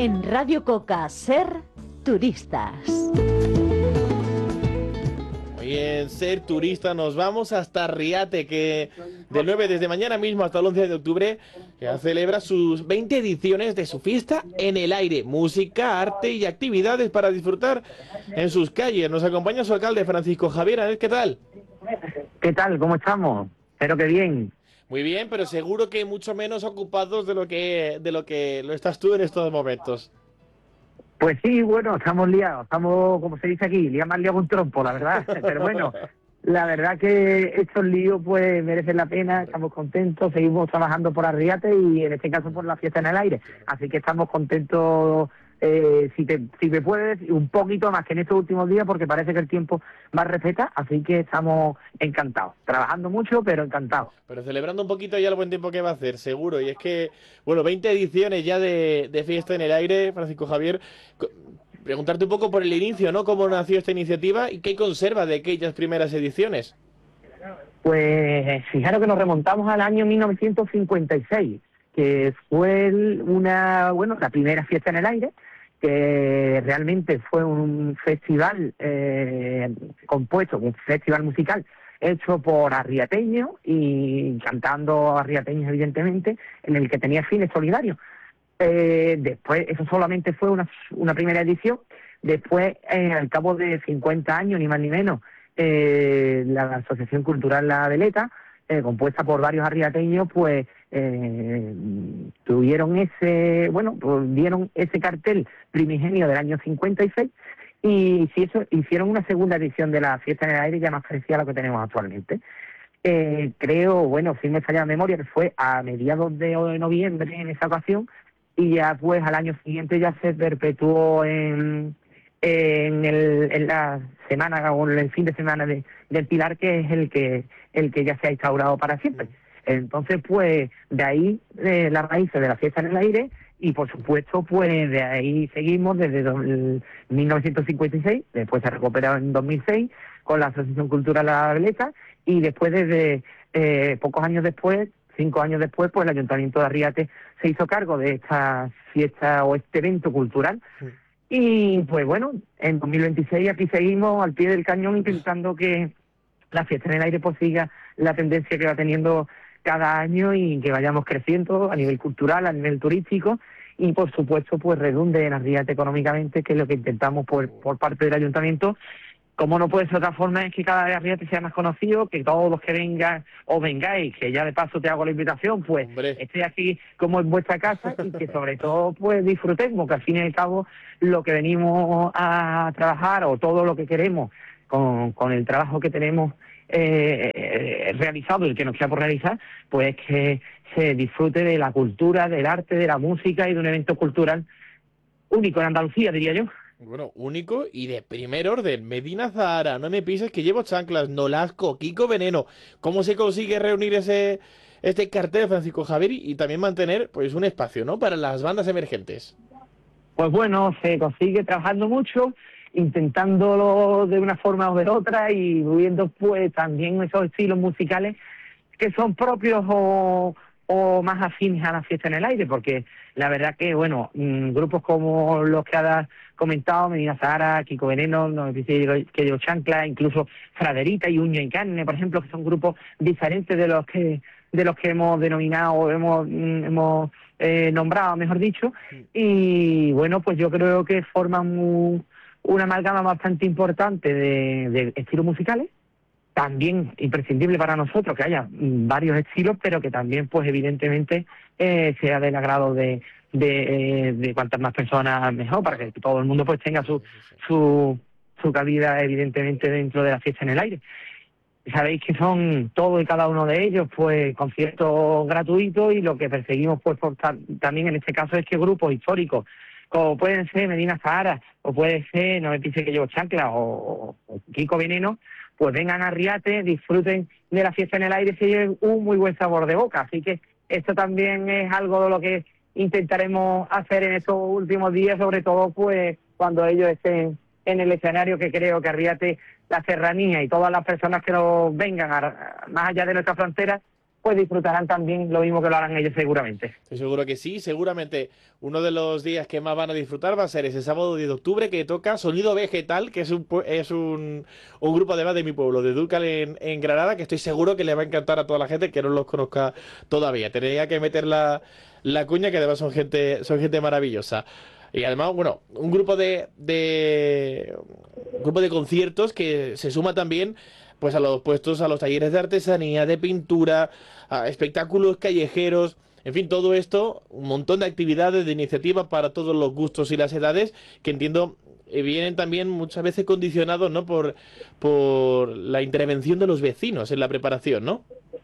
En Radio Coca, Ser Turistas. Hoy en Ser Turista nos vamos hasta Riate, que del 9 desde mañana mismo hasta el 11 de octubre ya celebra sus 20 ediciones de su fiesta en el aire. Música, arte y actividades para disfrutar en sus calles. Nos acompaña su alcalde, Francisco Javier Anet. ¿Qué tal? ¿Qué tal? ¿Cómo estamos? Espero que bien. Muy bien, pero seguro que mucho menos ocupados de lo que lo estás tú en estos momentos. Pues sí, bueno, estamos liados, estamos, como se dice aquí, más liados que un trompo, la verdad. Pero bueno, la verdad que estos líos pues merecen la pena, estamos contentos, seguimos trabajando por Arriate y en este caso por la fiesta en el aire. Así que estamos contentos, si me puedes, un poquito más que en estos últimos días, porque parece que el tiempo va a respetar, así que estamos encantados, trabajando mucho, pero encantados. Pero celebrando un poquito ya el buen tiempo que va a hacer, seguro. Y es que, bueno, 20 ediciones ya de fiesta en el aire, Francisco Javier. Preguntarte un poco por el inicio, ¿no? ¿Cómo nació esta iniciativa y qué conserva de aquellas primeras ediciones? Pues fijaros que nos remontamos al año 1956, que fue la primera fiesta en el aire, que realmente fue un festival compuesto, un festival musical hecho por arriateños y cantando arriateños evidentemente, en el que tenía fines solidarios. Después, eso solamente fue una primera edición. Después, al cabo de 50 años, ni más ni menos, la Asociación Cultural La Veleta, compuesta por varios arriateños, pues dieron ese cartel primigenio del año 56 y hicieron una segunda edición de la fiesta en el aire ya más parecida a lo que tenemos actualmente. Creo, si me falla la memoria, que fue a mediados de noviembre en esa ocasión, y ya pues al año siguiente ya se perpetuó en la semana o en el fin de semana del Pilar, que es el que ya se ha instaurado para siempre. Entonces, pues, de ahí las raíces de la fiesta en el aire, y por supuesto, pues de ahí seguimos desde 1956, después se ha recuperado en 2006 con la Asociación Cultural La Veleta, y después desde pocos años después, 5 años después, pues el Ayuntamiento de Arriate se hizo cargo de esta fiesta o este evento cultural. Y pues bueno, en 2026 aquí seguimos al pie del cañón intentando que la fiesta en el aire pues siga la tendencia que va teniendo cada año y que vayamos creciendo a nivel cultural, a nivel turístico y por supuesto pues redunde en Arriate económicamente, que es lo que intentamos por parte del Ayuntamiento. Como no puede ser de otra forma, es que cada vez Arriate sea más conocido, que todos los que vengan o vengáis, que ya de paso te hago la invitación, pues estéis aquí como en vuestra casa y que sobre todo pues disfrutemos, que al fin y al cabo lo que venimos a trabajar o todo lo que queremos con el trabajo que tenemos realizado y el que nos queda por realizar, pues que se disfrute de la cultura, del arte, de la música y de un evento cultural único en Andalucía, diría yo. Bueno, único y de primer orden. Medina Zahara, No me pises que llevo chanclas, Nolasco, Kiko Veneno. ¿Cómo se consigue reunir este cartel, Francisco Javier, y también mantener pues un espacio, ¿no?, para las bandas emergentes? Pues bueno, se consigue trabajando mucho, intentándolo de una forma o de otra y viendo pues también esos estilos musicales que son propios o más afines a la fiesta en el aire, porque la verdad que, grupos como los que has comentado, Medina Zahara, Kiko Veneno, No me pises que llevo chancla, incluso Fraderita y Uña y Carne, por ejemplo, que son grupos diferentes de los que hemos denominado o hemos nombrado, mejor dicho, y bueno, pues yo creo que forman una amalgama bastante importante de estilos musicales. También imprescindible para nosotros que haya varios estilos, pero que también, pues evidentemente, sea del agrado de cuantas más personas mejor, para que todo el mundo pues tenga su cabida, evidentemente, dentro de la fiesta en el aire. Sabéis que son todos y cada uno de ellos pues conciertos gratuitos, y lo que perseguimos pues también en este caso es que grupos históricos, como pueden ser Medina Zahara, o puede ser No me pises que llevo chancla o Kiko Veneno, pues vengan a Arriate, disfruten de la fiesta en el aire y se lleven un muy buen sabor de boca. Así que esto también es algo de lo que intentaremos hacer en estos últimos días, sobre todo pues cuando ellos estén en el escenario, que creo que Arriate, la serranía y todas las personas que nos vengan más allá de nuestras fronteras, pues disfrutarán también lo mismo que lo harán ellos seguramente. Estoy seguro que sí, seguramente uno de los días que más van a disfrutar va a ser ese sábado 10 de octubre que toca Sonido Vegetal, que es un grupo además de mi pueblo, de Dúrcal en Granada, que estoy seguro que le va a encantar a toda la gente que no los conozca todavía. Tendría que meter la cuña, que además son gente maravillosa. Y además, bueno, un grupo un grupo de conciertos que se suma también pues a los puestos, a los talleres de artesanía, de pintura, a espectáculos callejeros, en fin, todo esto, un montón de actividades, de iniciativas para todos los gustos y las edades, que entiendo vienen también muchas veces condicionados, ¿no? por la intervención de los vecinos en la preparación, ¿no?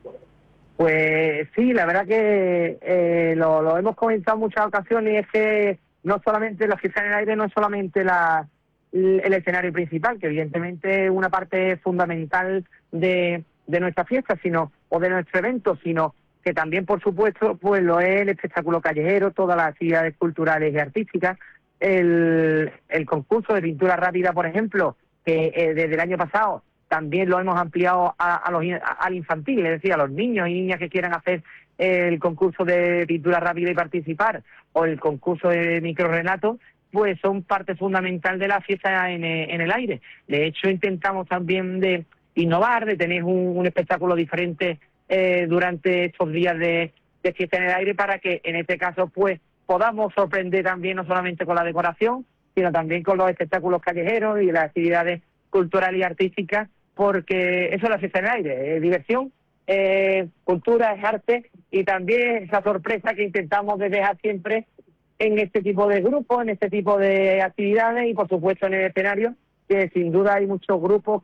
Pues sí, la verdad que lo hemos comentado en muchas ocasiones, y es que no solamente la fiesta en el aire, no es solamente el escenario principal, que evidentemente es una parte fundamental de nuestra fiesta, o de nuestro evento, sino que también, por supuesto, pues lo es el espectáculo callejero, todas las actividades culturales y artísticas, el concurso de pintura rápida, por ejemplo, que desde el año pasado también lo hemos ampliado al infantil, es decir, a los niños y niñas que quieran hacer el concurso de pintura rápida y participar, o el concurso de microrelatos, pues son parte fundamental de la fiesta en el aire. De hecho, intentamos también de innovar, de tener un espectáculo diferente durante estos días de fiesta en el aire, para que en este caso pues podamos sorprender también, no solamente con la decoración, sino también con los espectáculos callejeros y las actividades culturales y artísticas, porque eso es la fiesta en el aire, es diversión, cultura, es arte, y también esa sorpresa que intentamos de dejar siempre en este tipo de grupos, en este tipo de actividades, y por supuesto en el escenario, que sin duda hay muchos grupos,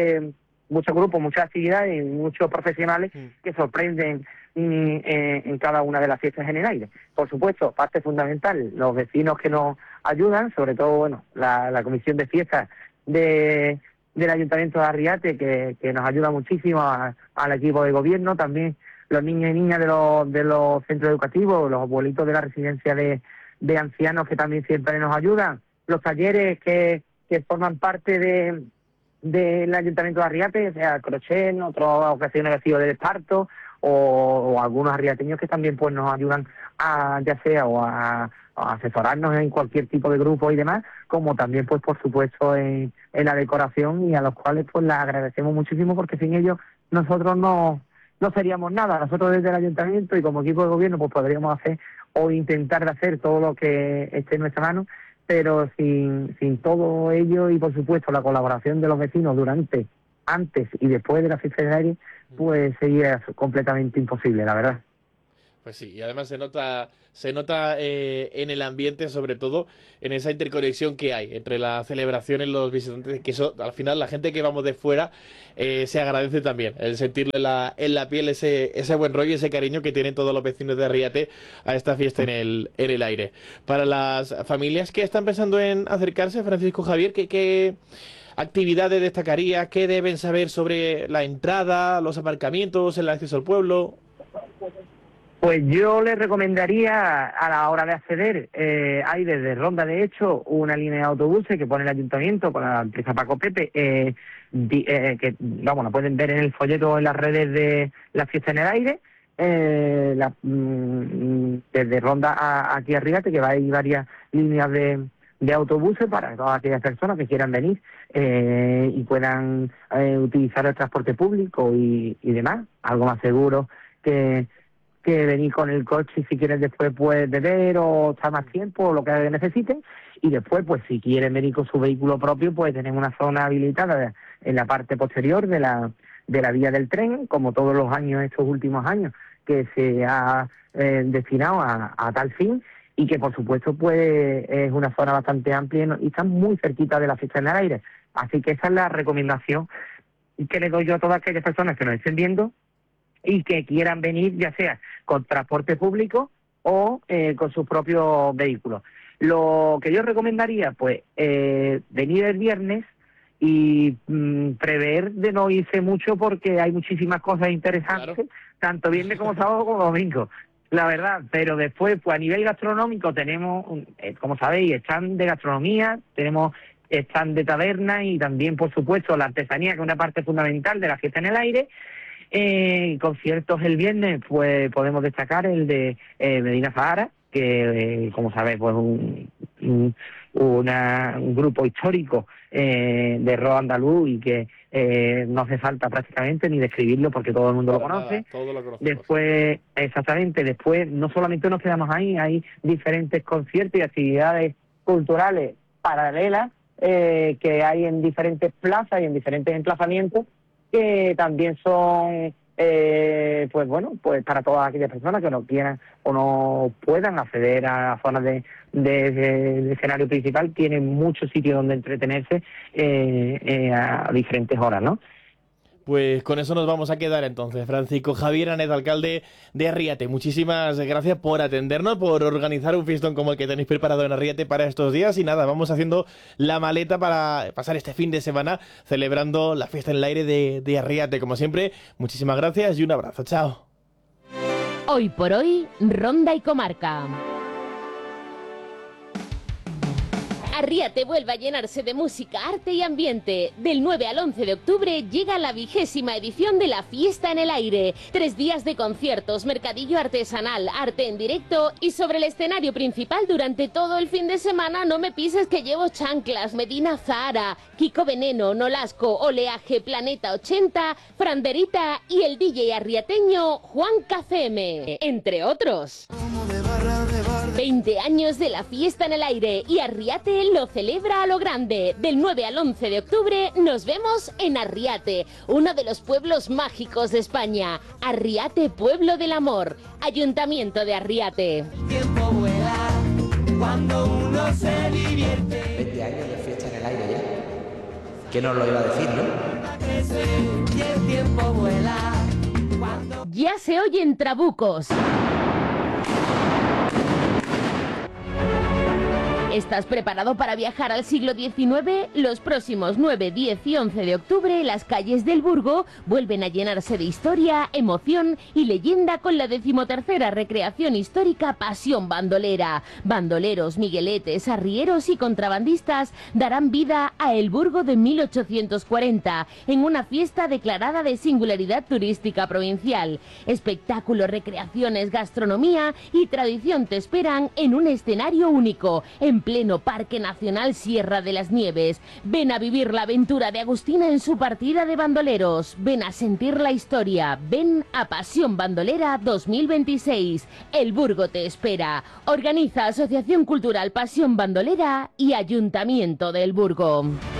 muchas actividades y muchos profesionales que sorprenden en cada una de las fiestas en el aire. Por supuesto, parte fundamental, los vecinos que nos ayudan, sobre todo, bueno, la comisión de fiestas del Ayuntamiento de Arriate, que nos ayuda muchísimo al equipo de gobierno, también los niños y niñas de los centros educativos, los abuelitos de la residencia de ancianos, que también siempre nos ayudan, los talleres que forman parte del Ayuntamiento de Arriate, sea crochet, en otras ocasiones ha sido de esparto, o algunos arriateños que también pues nos ayudan a asesorarnos en cualquier tipo de grupo y demás, como también pues por supuesto en la decoración, y a los cuales pues les agradecemos muchísimo, porque sin ellos nosotros no seríamos nada. Nosotros desde el Ayuntamiento y como equipo de gobierno pues podríamos hacer o intentar de hacer todo lo que esté en nuestra mano, pero sin todo ello, y por supuesto la colaboración de los vecinos durante, antes y después de la fiesta del aire, pues sería completamente imposible, la verdad. Pues sí, y además se nota en el ambiente, sobre todo en esa interconexión que hay entre la celebración y los visitantes, que eso al final la gente que vamos de fuera se agradece también, el sentirle en la piel ese buen rollo y ese cariño que tienen todos los vecinos de Arriate a esta fiesta en el aire. Para las familias que están pensando en acercarse, Francisco Javier, ¿qué actividades destacaría? ¿Qué deben saber sobre la entrada, los aparcamientos, el acceso al pueblo? Pues yo les recomendaría, a la hora de acceder, hay desde Ronda, de hecho, una línea de autobuses que pone el Ayuntamiento con la empresa Paco Pepe, que vamos, la pueden ver en el folleto o en las redes de la fiesta en el aire, desde Ronda aquí a Arriate, que va a ir varias líneas de autobuses para todas aquellas personas que quieran venir y puedan utilizar el transporte público y demás, algo más seguro que venir con el coche, si quieren después pues beber o estar más tiempo, o lo que necesiten, y después pues si quieren venir con su vehículo propio, pues tienen una zona habilitada en la parte posterior de la vía del tren, como todos los años, estos últimos años, que se ha destinado a tal fin, y que por supuesto pues es una zona bastante amplia y está muy cerquita de la fiesta en el aire. Así que esa es la recomendación que le doy yo a todas aquellas personas que nos estén viendo y que quieran venir, ya sea con transporte público o con sus propios vehículos. Lo que yo recomendaría, pues, venir el viernes y prever de no irse mucho, porque hay muchísimas cosas interesantes, claro, tanto viernes como sábado como domingo, la verdad. Pero después, pues a nivel gastronómico tenemos, como sabéis, stand de gastronomía, tenemos stand de taberna, y también, por supuesto, la artesanía, que es una parte fundamental de la fiesta en el aire. Conciertos el viernes, pues podemos destacar el de Medina Zahara, que como sabéis, pues un grupo histórico de rock andaluz y que no hace falta prácticamente ni describirlo porque todo el mundo lo conoce. Todo lo conocemos. Después, exactamente, después no solamente nos quedamos ahí, hay diferentes conciertos y actividades culturales paralelas que hay en diferentes plazas y en diferentes emplazamientos que también son pues bueno, pues para todas aquellas personas que no quieran o no puedan acceder a zonas de escenario principal, tienen muchos sitios donde entretenerse a diferentes horas, ¿no? Pues con eso nos vamos a quedar entonces. Francisco Javier Anet, alcalde de Arriate, muchísimas gracias por atendernos, por organizar un fiestón como el que tenéis preparado en Arriate para estos días. Y nada, vamos haciendo la maleta para pasar este fin de semana celebrando la fiesta en el aire de Arriate. Como siempre, muchísimas gracias y un abrazo. Chao. Hoy por hoy, Ronda y Comarca. Arriate vuelve a llenarse de música, arte y ambiente. Del 9 al 11 de octubre llega la 20ª edición de la Fiesta en el Aire. 3 días de conciertos, mercadillo artesanal, arte en directo y sobre el escenario principal durante todo el fin de semana No me pises que llevo chanclas, Medina Zahara, Kiko Veneno, Nolasco, Oleaje, Planeta 80, Franderita y el DJ arriateño Juan KCM, entre otros. 20 años de la Fiesta en el Aire y Arriate lo celebra a lo grande. Del 9 al 11 de octubre nos vemos en Arriate, uno de los pueblos mágicos de España. Arriate, pueblo del amor. Ayuntamiento de Arriate. El tiempo vuela cuando uno se divierte. 20 años de Fiesta en el Aire ya. ¿Quién nos lo iba a decir, no? Y el tiempo vuela cuando... Ya se oyen trabucos. ¿Estás preparado para viajar al siglo XIX? Los próximos 9, 10 y 11 de octubre, las calles del Burgo vuelven a llenarse de historia, emoción y leyenda con la 13ª recreación histórica Pasión Bandolera. Bandoleros, migueletes, arrieros y contrabandistas darán vida a El Burgo de 1840 en una fiesta declarada de singularidad turística provincial. Espectáculos, recreaciones, gastronomía y tradición te esperan en un escenario único, en pleno Parque Nacional Sierra de las Nieves. Ven a vivir la aventura de Agustina en su partida de bandoleros. Ven a sentir la historia. Ven a Pasión Bandolera 2026. El Burgo te espera. Organiza Asociación Cultural Pasión Bandolera y Ayuntamiento del Burgo.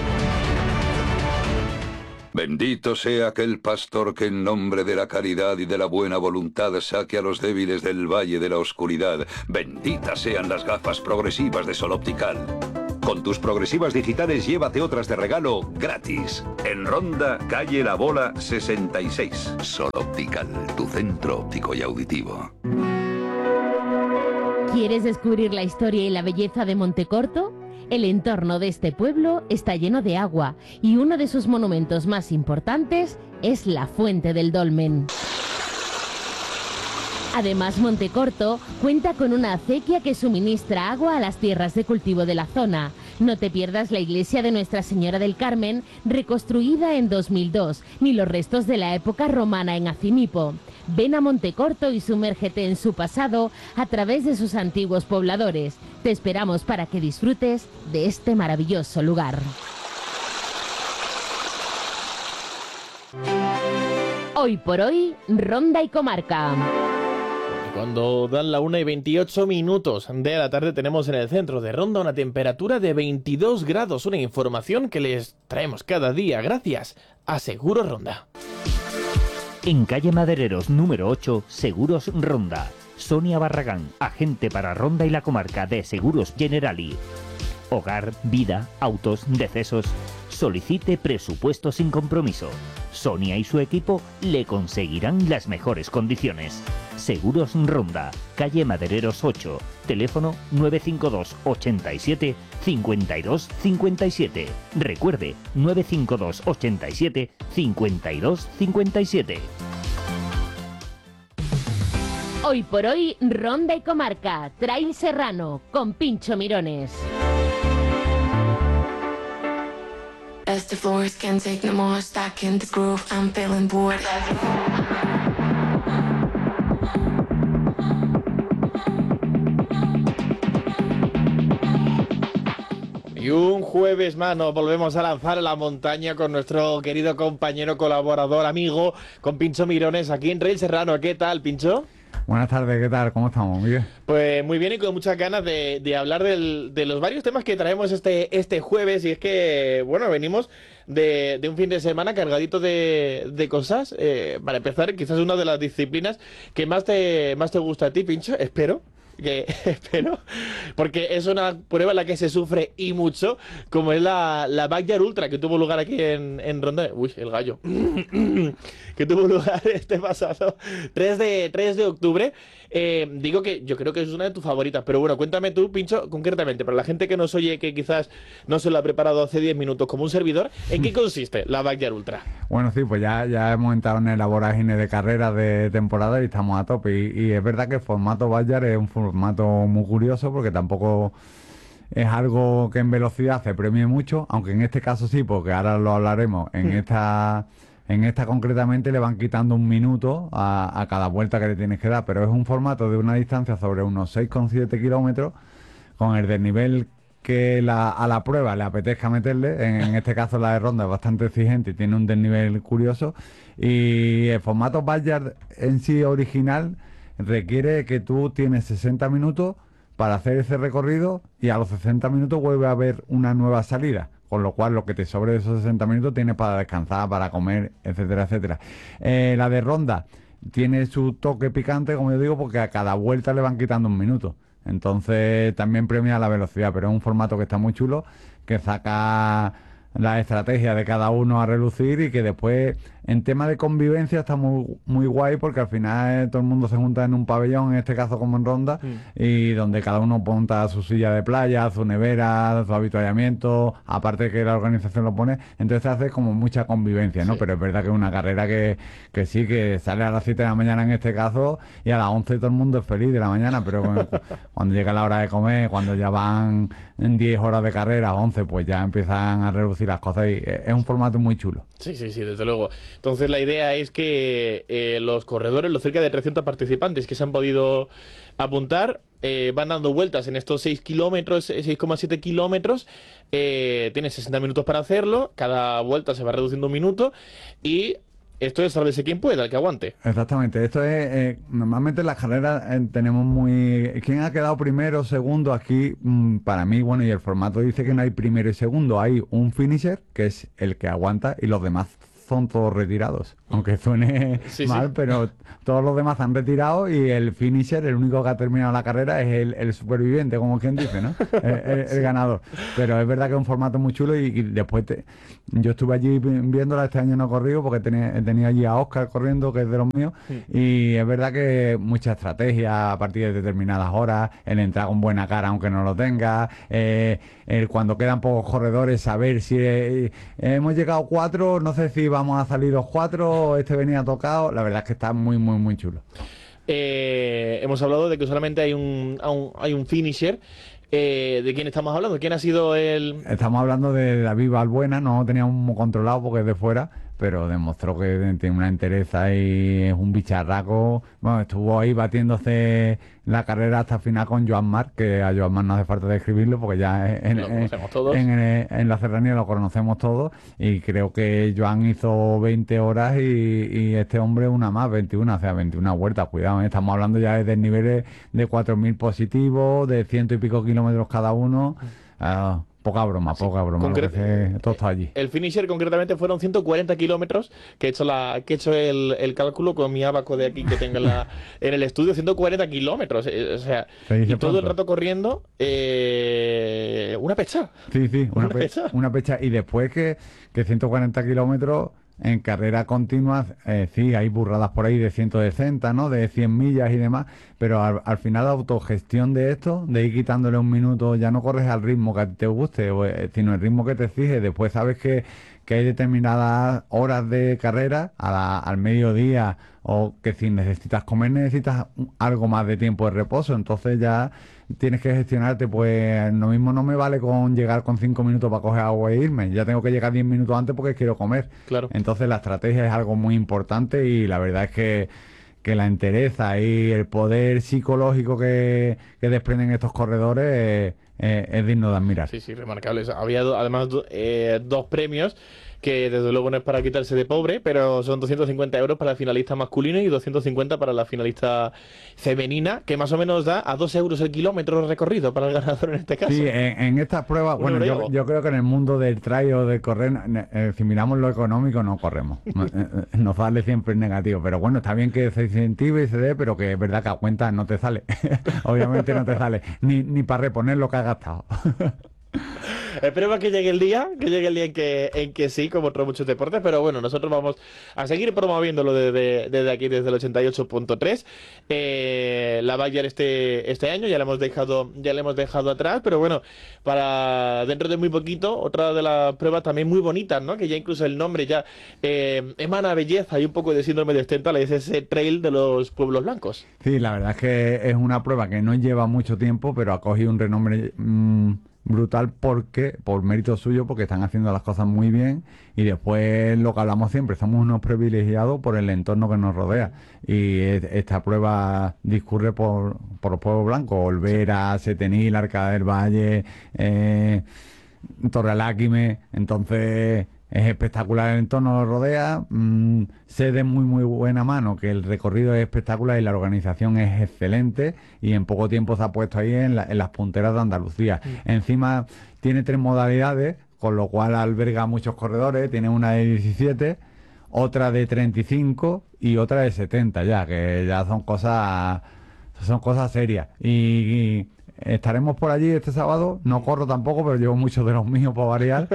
Bendito sea aquel pastor que en nombre de la caridad y de la buena voluntad saque a los débiles del valle de la oscuridad. Benditas sean las gafas progresivas de Sol Optical. Con tus progresivas digitales llévate otras de regalo gratis. En Ronda, calle La Bola 66. Sol Optical, tu centro óptico y auditivo. ¿Quieres descubrir la historia y la belleza de Montecorto? El entorno de este pueblo está lleno de agua y uno de sus monumentos más importantes es la Fuente del Dolmen. Además, Montecorto cuenta con una acequia que suministra agua a las tierras de cultivo de la zona. No te pierdas la iglesia de Nuestra Señora del Carmen, reconstruida en 2002, ni los restos de la época romana en Acimipo. Ven a Montecorto y sumérgete en su pasado a través de sus antiguos pobladores. Te esperamos para que disfrutes de este maravilloso lugar. Hoy por hoy, Ronda y Comarca. Cuando dan la 1:28 de la tarde tenemos en el centro de Ronda una temperatura de 22 grados. Una información que les traemos cada día gracias a Seguros Ronda. En calle Madereros número 8, Seguros Ronda. Sonia Barragán, agente para Ronda y la comarca de Seguros Generali. Hogar, vida, autos, decesos. Solicite presupuesto sin compromiso. Sonia y su equipo le conseguirán las mejores condiciones. Seguros Ronda, calle Madereros 8, teléfono 952 87 52 57. Recuerde, 952 87 52 57. Hoy por hoy, Ronda y Comarca, Trail Serrano, con Pincho Mirones. dusty floors can't take no more. Stuck in the groove, I'm feeling bored. Y un jueves más nos volvemos a lanzar a la montaña con nuestro querido compañero, colaborador, amigo, con Pincho Mirones, aquí en Rail Serrano. ¿Qué tal, Pincho? Buenas tardes, ¿qué tal? ¿Cómo estamos? Muy bien. Pues muy bien y con muchas ganas de hablar de los varios temas que traemos este jueves. Y es que, bueno, venimos de un fin de semana cargadito de cosas. Para empezar, quizás una de las disciplinas que más te gusta a ti, Pincho, espero, porque es una prueba en la que se sufre y mucho, como es la Backyard Ultra, que tuvo lugar aquí en Ronda. Uy, el gallo. Que tuvo lugar este pasado 3 de octubre. Digo que yo creo que es una de tus favoritas, pero bueno, cuéntame tú, Pincho, concretamente, para la gente que nos oye, que quizás no se lo ha preparado hace 10 minutos como un servidor, ¿en qué consiste la Backyard Ultra? Bueno, sí, pues ya hemos entrado en la vorágine de carreras de temporada y estamos a tope. Y es verdad que el formato Backyard es un formato muy curioso porque tampoco es algo que en velocidad se premie mucho, aunque en este caso sí, porque ahora lo hablaremos. En esta concretamente le van quitando un minuto a cada vuelta que le tienes que dar, pero es un formato de una distancia sobre unos 6,7 kilómetros, con el desnivel que a la prueba le apetezca meterle. En este caso la de Ronda es bastante exigente y tiene un desnivel curioso. Y el formato Backyard en sí original requiere que tú tienes 60 minutos para hacer ese recorrido y a los 60 minutos vuelve a haber una nueva salida. Con lo cual, lo que te sobre de esos 60 minutos tienes para descansar, para comer, etcétera, etcétera. La de Ronda tiene su toque picante, como yo digo, porque a cada vuelta le van quitando un minuto. Entonces, también premia la velocidad, pero es un formato que está muy chulo, que saca la estrategia de cada uno a relucir y que después, en tema de convivencia, está muy guay, porque al final todo el mundo se junta en un pabellón, en este caso como en Ronda, y donde cada uno monta su silla de playa, su nevera, su avituallamiento, aparte que la organización lo pone, entonces hace como mucha convivencia, ¿no? Sí. Pero es verdad que es una carrera que sí, que sale a las 7 de la mañana en este caso, y a las 11 todo el mundo es feliz de la mañana, pero cuando llega la hora de comer, cuando ya van en 10 horas de carrera, 11, pues ya empiezan a reducir las cosas, y es un formato muy chulo. Sí, desde luego. Entonces la idea es que los corredores, los cerca de 300 participantes que se han podido apuntar, van dando vueltas en estos 6 kilómetros, 6,7 kilómetros. Tienes 60 minutos para hacerlo, cada vuelta se va reduciendo un minuto y esto es sálvese quien pueda, el que aguante. Exactamente, esto es, normalmente en las carreras tenemos ¿quién ha quedado primero, segundo? Aquí, para mí, bueno, y el formato dice que no hay primero y segundo, hay un finisher, que es el que aguanta, y los demás son todos retirados, aunque suene mal, pero todos los demás han retirado y el finisher, el único que ha terminado la carrera, es el superviviente, como quien dice, ¿no? el ganador. Pero es verdad que es un formato muy chulo y después yo estuve allí viéndola, este año no he corrido porque tenía allí a Óscar corriendo, que es de los míos, y es verdad que mucha estrategia a partir de determinadas horas, el entrar con buena cara aunque no lo tenga, cuando quedan pocos corredores, saber si hemos llegado 4, no sé si vamos a salir los 4, este venía tocado. La verdad es que está muy chulo. Hemos hablado de que solamente hay un finisher. ¿De quién estamos hablando? ¿Quién ha sido el...? Estamos hablando de David Balbuena, no lo teníamos muy controlado porque es de fuera, pero demostró que tiene una entereza y es un bicharraco. Bueno, estuvo ahí batiéndose la carrera hasta el final con Joan Marc, que a Joan Marc no hace falta describirlo porque ya lo conocemos todos. En la serranía lo conocemos todos, y creo que Joan hizo 20 horas y este hombre una más, 21, o sea, 21 vueltas. Cuidado, estamos hablando ya de niveles de 4.000 positivos, de 100 y pico kilómetros cada uno. Poca broma. Todo está allí. El finisher concretamente fueron 140 kilómetros, que he hecho el cálculo con mi abaco de aquí que tengo en el estudio, 140 kilómetros, o sea, y todo el rato corriendo, una pecha. Sí, una pecha, y después que 140 kilómetros en carrera continua, sí, hay burradas por ahí de 160, ¿no? De 100 millas y demás, pero al final la autogestión de esto, de ir quitándole un minuto, ya no corres al ritmo que a ti te guste, sino el ritmo que te exige. Después sabes que que hay determinadas horas de carrera al mediodía, o que si necesitas comer necesitas algo más de tiempo de reposo, entonces ya tienes que gestionarte. Pues lo mismo no me vale con llegar con 5 minutos para coger agua e irme, ya tengo que llegar 10 minutos antes porque quiero comer. Claro. Entonces la estrategia es algo muy importante, y la verdad es que la entereza y el poder psicológico que desprenden estos corredores es digno de admirar. Sí, remarcables. Había además 2 premios que desde luego no es para quitarse de pobre, pero son 250 euros para el finalista masculino y 250 para la finalista femenina, que más o menos da a 2 euros el kilómetro recorrido para el ganador en este caso. Sí, en estas pruebas, bueno, yo creo que en el mundo del trail o del correr, si miramos lo económico, no corremos. Nos sale siempre en negativo, pero bueno, está bien que se incentive y se dé, pero que es verdad que a cuenta no te sale. Obviamente no te sale, ni para reponer lo que has gastado. Esperemos que llegue el día en que sí, como otros muchos deportes, pero bueno, nosotros vamos a seguir promoviéndolo desde aquí, desde el 88.3. La Bayer este año ya la hemos dejado atrás, pero bueno, para dentro de muy poquito, otra de las pruebas también muy bonitas, ¿no? Que ya incluso el nombre ya emana belleza y un poco de síndrome de Stendhal, es ese trail de los pueblos blancos. Sí, la verdad es que es una prueba que no lleva mucho tiempo, pero ha cogido un renombre brutal por mérito suyo, porque están haciendo las cosas muy bien, y después lo que hablamos siempre, somos unos privilegiados por el entorno que nos rodea, y esta prueba discurre por los pueblos blancos: Olvera, Setenil, Arcada del Valle, Torrealquime. Entonces es espectacular el entorno que rodea, sé de muy buena mano que el recorrido es espectacular y la organización es excelente, y en poco tiempo se ha puesto ahí en las punteras de Andalucía. Encima tiene 3 modalidades, con lo cual alberga muchos corredores. Tiene una de 17, otra de 35 y otra de 70, ya que ya son cosas serias. Y estaremos por allí este sábado. No corro tampoco, pero llevo muchos de los míos para variar.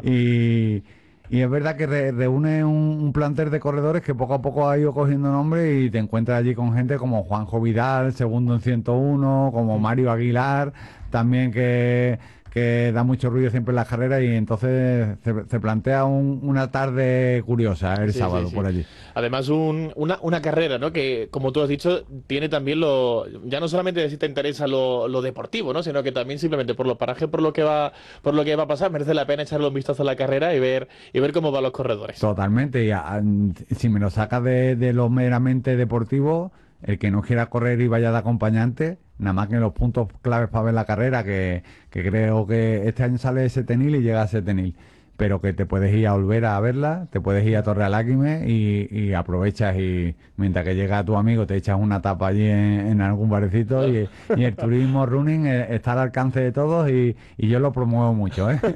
Y es verdad que reúne un plantel de corredores que poco a poco ha ido cogiendo nombre, y te encuentras allí con gente como Juanjo Vidal, segundo en 101, como Mario Aguilar, también que da mucho ruido siempre en las carreras, y entonces se plantea una tarde curiosa el sábado por allí. Además una carrera, ¿no? Que, como tú has dicho, tiene también ya no solamente si te interesa lo deportivo, ¿no? Sino que también simplemente por los parajes, por lo que va a pasar, merece la pena echarle un vistazo a la carrera y ver cómo van los corredores. Totalmente, y si me lo sacas de lo meramente deportivo, el que no quiera correr y vaya de acompañante, nada más que los puntos claves para ver la carrera, que creo que este año sale Setenil y llega a Setenil, pero que te puedes ir a Olvera a verla, te puedes ir a Torrealquime y aprovechas, y mientras que llega tu amigo te echas una tapa allí en algún barecito, y el turismo running está al alcance de todos, y yo lo promuevo mucho, ¿eh?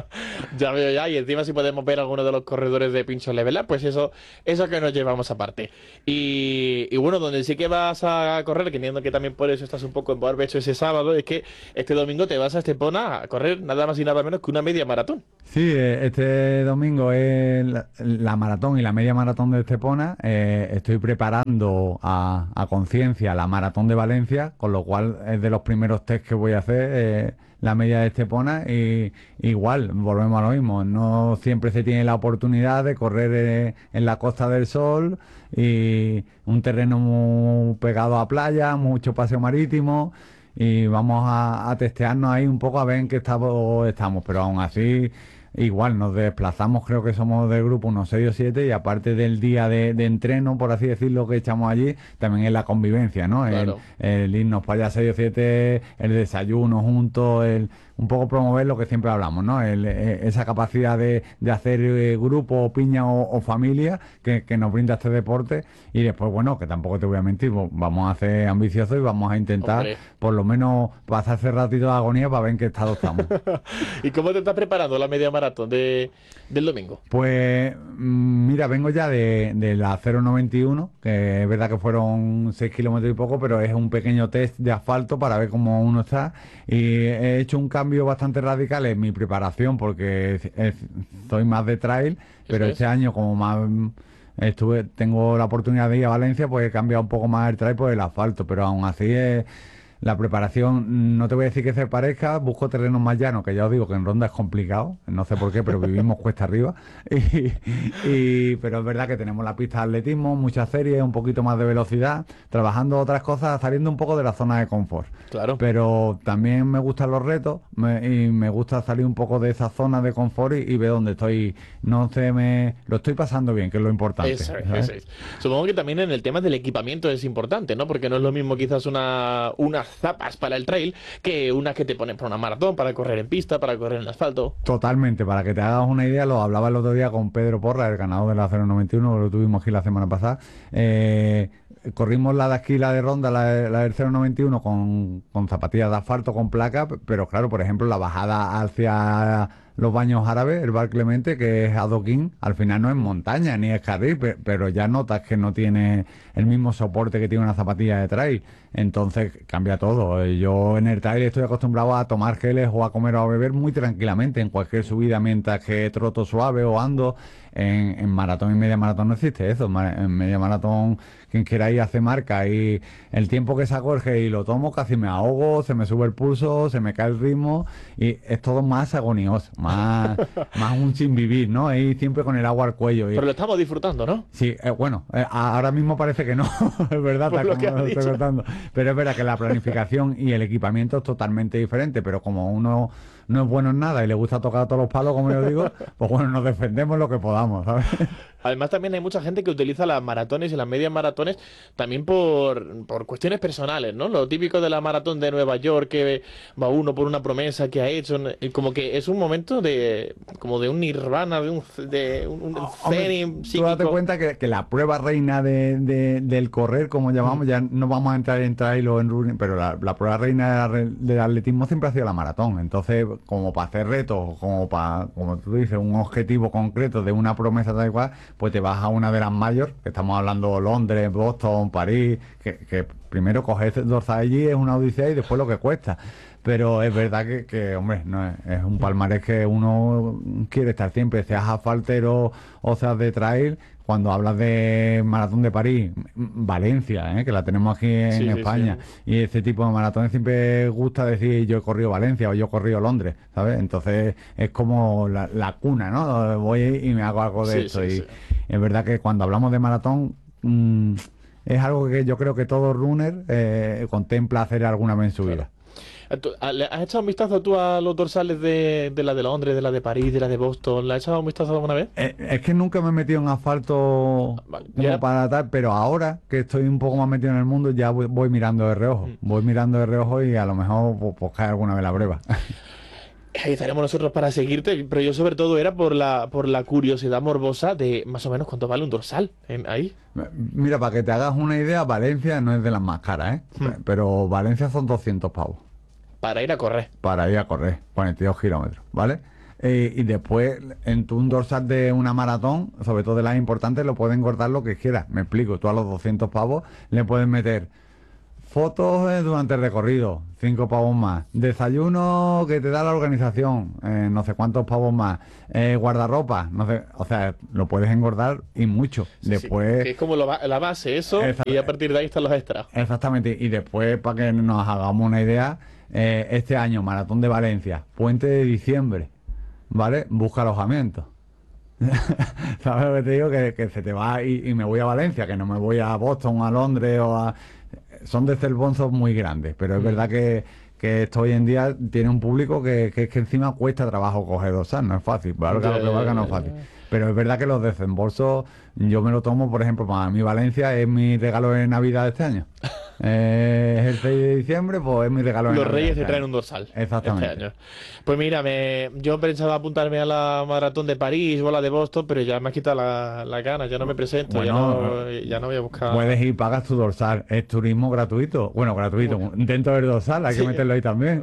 Ya veo ya, y encima si podemos ver algunos de los corredores de Pincho Levela, pues eso que nos llevamos aparte. Y bueno, donde sí que vas a correr, que entiendo que también por eso estás un poco en barbecho ese sábado, es que este domingo te vas a Estepona a correr nada más y nada menos que una media maratón. Sí, este domingo es la maratón y la media maratón de Estepona. Estoy preparando a conciencia la maratón de Valencia, con lo cual es de los primeros test que voy a hacer, la media de Estepona, y igual, volvemos a lo mismo, no siempre se tiene la oportunidad de correr en la Costa del Sol, y un terreno muy pegado a playa, mucho paseo marítimo, y vamos a testearnos ahí un poco a ver en qué estado estamos, pero aún así igual nos desplazamos, creo que somos del grupo unos 6 o 7, y aparte del día de entreno, por así decirlo, que echamos allí, también es la convivencia, ¿no? Claro. El irnos para allá 6 o 7, el desayuno juntos, un poco promover lo que siempre hablamos, ¿no? Esa capacidad de hacer grupo, piña o familia que nos brinda este deporte. Y después, bueno, que tampoco te voy a mentir, vamos a ser ambiciosos y vamos a intentar, por lo menos, pasar ese ratito de agonía para ver en qué estado estamos. ¿Y cómo te estás preparando la media maratón del domingo? Pues mira, vengo ya de la 0,91, que es verdad que fueron 6 kilómetros y poco, pero es un pequeño test de asfalto para ver cómo uno está, y he hecho un cambio bastante radical en mi preparación, porque soy más de trail, pero este año como más tengo la oportunidad de ir a Valencia, pues he cambiado un poco más el trail por el asfalto, pero aún así La preparación, no te voy a decir que se parezca, busco terrenos más llanos, que ya os digo que en Ronda es complicado, no sé por qué, pero vivimos cuesta arriba. Pero es verdad que tenemos la pista de atletismo, muchas series, un poquito más de velocidad, trabajando otras cosas, saliendo un poco de la zona de confort. Claro. Pero también me gustan los retos y me gusta salir un poco de esa zona de confort y ver dónde estoy. No sé, lo estoy pasando bien, que es lo importante. Eso es. Supongo que también en el tema del equipamiento es importante, ¿no? Porque no es lo mismo quizás unas zapas para el trail que unas que te ponen para una maratón, para correr en pista, para correr en asfalto. Totalmente, para que te hagas una idea, lo hablaba el otro día con Pedro Porra, el ganador de la 091, lo tuvimos aquí la semana pasada. Corrimos la de aquí, la de Ronda, la del 091 con zapatillas de asfalto, con placa, pero claro, por ejemplo, la bajada hacia los Baños Árabes, el Bar Clemente, que es adoquín, al final no es montaña ni es carril, pero ya notas que no tiene el mismo soporte que tiene una zapatilla de trail, entonces cambia todo. Yo en el trail estoy acostumbrado a tomar geles o a comer o a beber muy tranquilamente en cualquier subida mientras que troto suave o ando. En maratón y media maratón no existe eso. En media maratón, quien quiera ir hace marca y el tiempo que saco el gel y lo tomo, casi me ahogo, se me sube el pulso, se me cae el ritmo y es todo más agonioso, más un sin vivir, ¿no? Y siempre con el agua al cuello. Pero lo estamos disfrutando, ¿no? Sí, bueno, ahora mismo parece que no, es verdad, Por tal lo como que has lo estoy dicho. contando. Pero es verdad que la planificación y el equipamiento es totalmente diferente, pero como uno no es bueno en nada y le gusta tocar todos los palos, como yo digo, pues bueno, nos defendemos lo que podamos, ¿sabes? Además también hay mucha gente que utiliza las maratones y las medias maratones también por cuestiones personales, ¿no? Lo típico de la maratón de Nueva York, que va uno por una promesa que ha hecho, como que es un momento como de un nirvana, de un zen Tú date psíquico. cuenta que la prueba reina del correr, como llamamos, ya no vamos a entrar en trail o en running, pero la prueba reina del atletismo siempre ha sido la maratón. Entonces, como para hacer retos, como tú dices, un objetivo concreto de una promesa tal cual, pues te vas a una de las mayores, que estamos hablando Londres, Boston, París, que primero coger ese dorsal allí es una odisea y después lo que cuesta. Pero es verdad que hombre, no es un palmarés que uno quiere estar siempre, seas asfaltero o seas de trail. Cuando hablas de maratón de París, Valencia, que la tenemos aquí en España, sí. Y ese tipo de maratones siempre gusta decir yo he corrido Valencia o yo he corrido Londres, ¿sabes? Entonces es como la cuna, ¿no? Voy y me hago algo de esto. Y es verdad que cuando hablamos de maratón, es algo que yo creo que todo runner contempla hacer alguna vez en su vida. ¿Has echado un vistazo tú a los dorsales de la de Londres, de la de París, de la de Boston? ¿La has echado un vistazo alguna vez? Es que nunca me he metido en asfalto como para tal, pero ahora que estoy un poco más metido en el mundo ya voy mirando de reojo. Voy mirando de reojo y a lo mejor pues cae alguna vez la prueba. Ahí estaremos nosotros para seguirte, pero yo sobre todo era por la curiosidad morbosa de más o menos cuánto vale un dorsal ahí. Mira, para que te hagas una idea, Valencia no es de las más caras, pero Valencia son 200 pavos. Para ir a correr. Para ir a correr, 42 kilómetros, ¿vale? Y después, un dorsal de una maratón, sobre todo de las importantes, lo pueden engordar lo que quieras. Me explico, tú a los 200 pavos le puedes meter fotos durante el recorrido, 5 pavos más. Desayuno que te da la organización, no sé cuántos pavos más. Guardarropa, no sé, o sea, lo puedes engordar y mucho. Después, que es como la base, eso, y a partir de ahí están los extras. Exactamente, y después, para que nos hagamos una idea, este año, Maratón de Valencia, puente de diciembre, ¿vale? Busca alojamiento. ¿Sabes lo que te digo? Que se te va y me voy a Valencia, que no me voy a Boston, a Londres o a... Son desembolsos muy grandes, pero es verdad que esto hoy en día tiene un público que encima cuesta trabajo coger dorsal, no es fácil, valga lo que valga, no es fácil. Pero es verdad que los desembolsos, yo me lo tomo, por ejemplo, para mí Valencia es mi regalo de Navidad de este año. Es el 6 de diciembre, pues es mi regalo de Los Navidad. Reyes te traen un dorsal. Exactamente. Este año. Pues mira, yo pensaba apuntarme a la maratón de París o a la de Boston, pero ya me has quitado la gana, ya no me presento, Bueno, ya no voy a buscar. Puedes ir, pagas tu dorsal, es turismo gratuito. Bueno, gratuito, dentro del dorsal, hay que meterlo ahí también.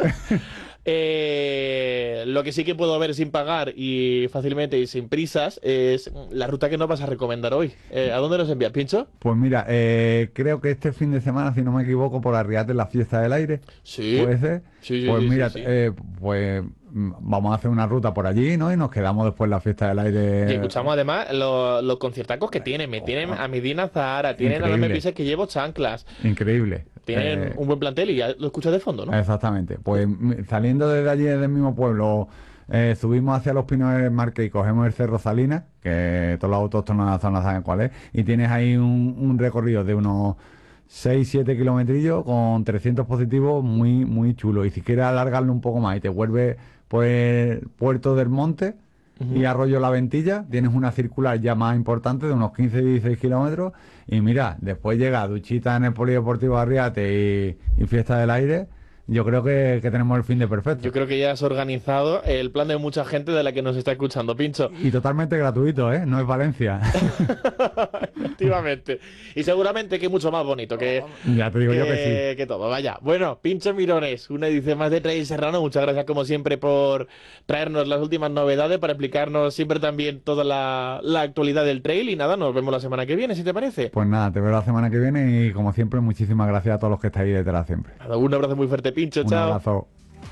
Lo que sí que puedo ver sin pagar y fácilmente y sin prisas es la ruta que nos vas a recomendar hoy. ¿A dónde nos envías, Pincho? Pues mira, creo que este fin de semana, si no me equivoco, por Arriate, la fiesta del aire. Sí. ¿Puede ser? Sí, pues mira, sí. pues vamos a hacer una ruta por allí, ¿no? Y nos quedamos después en la fiesta del aire. Y escuchamos además los conciertacos que tienen. Me tienen a Medina Zahara, tienen a No Me Pises que llevo chanclas. Increíble. Tienen un buen plantel y ya lo escuchas de fondo, ¿no? Exactamente. Pues saliendo desde allí, del mismo pueblo, subimos hacia Los Pinos del Marque y cogemos el Cerro Salinas, que todos los autóctonos de la zona saben cuál es, y tienes ahí un recorrido de unos 6-7 kilometrillos con 300 positivos muy, muy chulo. Y si quieres alargarlo un poco más y te vuelves pues Puerto del Monte y Arroyo La Ventilla, tienes una circular ya más importante de unos 15-16 kilómetros. Y mira, después llega duchita en el Polideportivo Arriate y fiesta del aire. Yo creo que tenemos el fin de perfecto. Yo creo que ya has organizado el plan de mucha gente de la que nos está escuchando, Pincho. Y totalmente gratuito, ¿eh? No es Valencia. Efectivamente. Y seguramente que mucho más bonito que... Ya te digo yo que sí. Que todo, vaya. Bueno, Pincho Mirones, una edición más de Trail Serrano. Muchas gracias como siempre por traernos las últimas novedades, para explicarnos siempre también toda la actualidad del trail. Y nada, nos vemos la semana que viene, si te parece. Pues nada, te veo la semana que viene y como siempre, muchísimas gracias a todos los que estáis detrás siempre. Nada, un abrazo muy fuerte, Pincho. Un Chao. abrazo.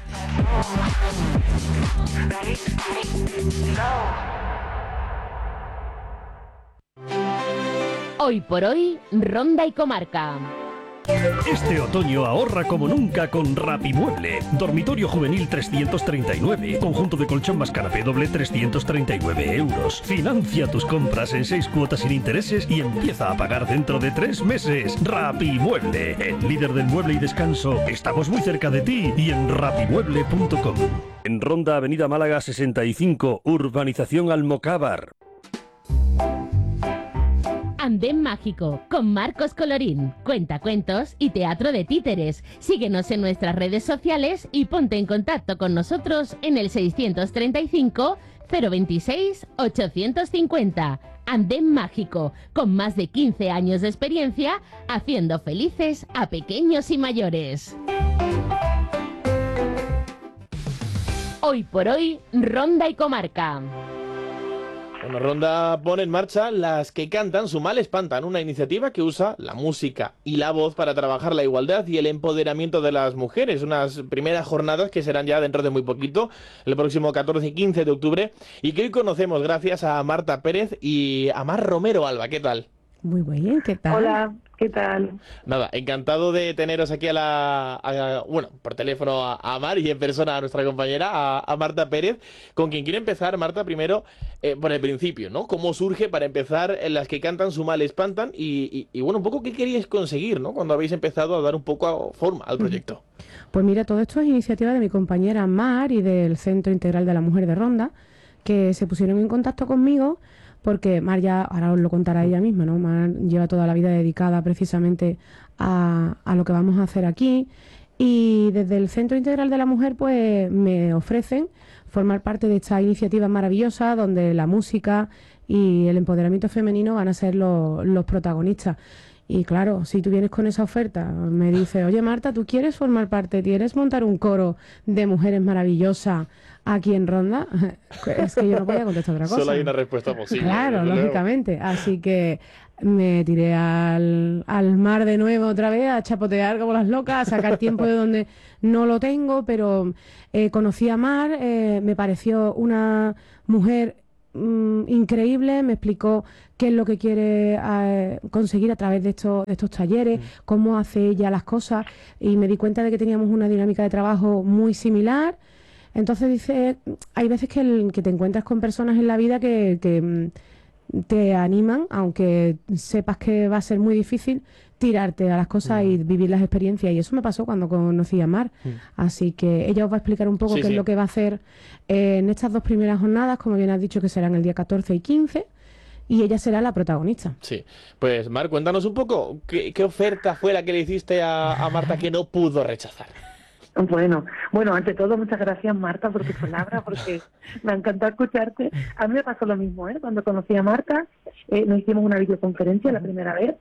Hoy por hoy, Ronda y Comarca. Este otoño ahorra como nunca con Rapimueble. Dormitorio juvenil 339. Conjunto de colchón más canapé doble 339 euros. Financia tus compras en 6 cuotas sin intereses y empieza a pagar dentro de 3 meses. Rapimueble, el líder del mueble y descanso. Estamos muy cerca de ti y en rapimueble.com. En Ronda, Avenida Málaga 65, Urbanización Almocávar. Andén Mágico, con Marcos Colorín, cuentacuentos y teatro de títeres. Síguenos en nuestras redes sociales y ponte en contacto con nosotros en el 635 026 850. Andén Mágico, con más de 15 años de experiencia, haciendo felices a pequeños y mayores. Hoy por hoy, Ronda y Comarca. Una Ronda pone en marcha Las que cantan su mal espantan, una iniciativa que usa la música y la voz para trabajar la igualdad y el empoderamiento de las mujeres. Unas primeras jornadas que serán ya dentro de muy poquito, el próximo 14 y 15 de octubre, y que hoy conocemos gracias a Marta Pérez y a Mar Romero Alba. ¿Qué tal? Muy bien, ¿qué tal? Hola, ¿qué tal? Nada, encantado de teneros aquí bueno, por teléfono a Mar y en persona a nuestra compañera, a Marta Pérez, con quien quiero empezar, Marta, primero por el principio, ¿no? ¿Cómo surge para empezar en Las que cantan su mal espantan? Y bueno, un poco qué queríais conseguir, ¿no? Cuando habéis empezado a dar un poco forma al proyecto. Pues mira, todo esto es iniciativa de mi compañera Mar y del Centro Integral de la Mujer de Ronda, que se pusieron en contacto conmigo. Porque Mar ya, ahora os lo contará ella misma, ¿no? Mar lleva toda la vida dedicada precisamente a lo que vamos a hacer aquí. Y desde el Centro Integral de la Mujer, pues me ofrecen formar parte de esta iniciativa maravillosa donde la música y el empoderamiento femenino van a ser los protagonistas. Y claro, si tú vienes con esa oferta, me dices, oye Marta, ¿tú quieres formar parte? ¿Quieres montar un coro de mujeres maravillosas aquí en Ronda? Es que yo no podía contestar otra cosa. Solo hay una respuesta posible. Claro, lógicamente. Así que me tiré al mar de nuevo otra vez, a chapotear como las locas, a sacar tiempo de donde no lo tengo, pero conocí a Mar, me pareció una mujer increíble, me explicó qué es lo que quiere conseguir a través de estos talleres, cómo hace ella las cosas, y me di cuenta de que teníamos una dinámica de trabajo muy similar. Entonces dice, hay veces que te encuentras con personas en la vida que te animan, aunque sepas que va a ser muy difícil tirarte a las cosas y vivir las experiencias, y eso me pasó cuando conocí a Mar. Así que ella os va a explicar un poco qué es lo que va a hacer en estas 2 primeras jornadas, como bien has dicho, que serán el día 14 y 15, y ella será la protagonista. Sí, pues Mar, cuéntanos un poco, ¿qué oferta fue la que le hiciste a Marta que no pudo rechazar? Bueno, ante todo, muchas gracias, Marta, por tus palabras, porque me ha encantado escucharte. A mí me pasó lo mismo, cuando conocí a Marta, nos hicimos una videoconferencia la primera vez